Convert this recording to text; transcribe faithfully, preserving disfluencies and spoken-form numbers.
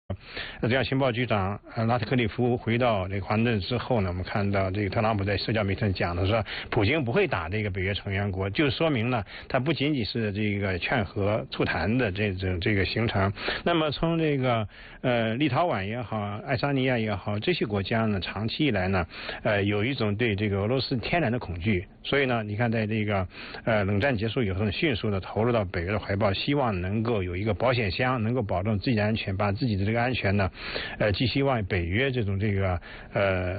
这样，情报局长呃拉特克利夫回到这个华盛顿之后呢，我们看到这个特朗普在社交媒体上讲的说，普京不会打这个北约成员国，就说明了他不仅仅是这个劝和促谈的这种这个行程。那么从这个呃立陶宛也好，爱沙尼亚也好，这些国家呢，长期以来呢，呃有一种对这个俄罗斯天然的恐惧，所以呢，你看在这个呃冷战结束以后呢，迅速的投入到北约的怀抱，希望能够有一个保险箱，能够保证自己的安全，把自己的这个安全呢，呃，寄希望北约这种这个呃。